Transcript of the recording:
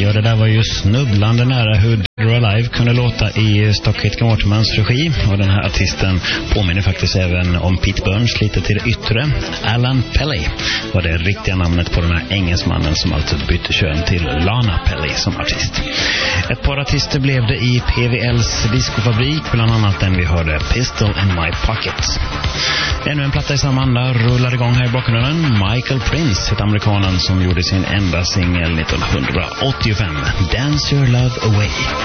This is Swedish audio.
Ja, det där var ju snubblande nära hur Dead or Alive kunde låta i Stockholm Mortimans regi. Och den här artisten påminner faktiskt även om Pete Burns lite till det yttre. Alan Pelley var det riktiga namnet på den här engelsmannen som alltså bytte kön till Lana Pelley som artist. Ett par artister blev det i PVLs diskofabrik, bland annat den vi hörde, Pistol in My Pocket. Ännu en platta i samma anda rullar igång här i bakgrunden. Michael Prince, ett amerikanen som gjorde sin enda singel 1985, Dance Your Love Away.